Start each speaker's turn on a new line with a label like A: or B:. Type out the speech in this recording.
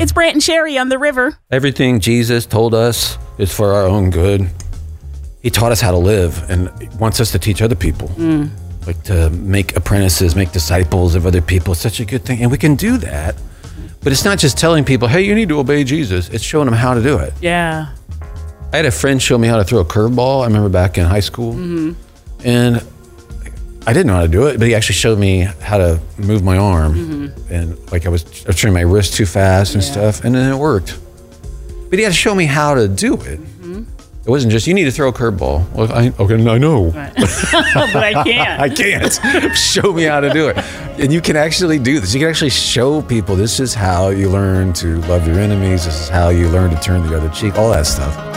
A: it's Brant and Sherry on the river.
B: Everything Jesus told us is for our own good. He taught us how to live and wants us to teach other people. Like to make apprentices, make disciples of other people. It's such a good thing. And we can do that. But it's not just telling people, hey, you need to obey Jesus. It's showing them how to do it.
A: Yeah.
B: I had a friend show me how to throw a curveball. I remember back in high school. And I didn't know how to do it, but he actually showed me how to move my arm. And like I was turning my wrist too fast and stuff. And then it worked. But he had to show me how to do it. It wasn't just, you need to throw a curveball. Well, I know.
A: But I can't.
B: I can't. Show me how to do it. And you can actually do this. You can actually show people this is how you learn to love your enemies. This is how you learn to turn the other cheek, all that stuff.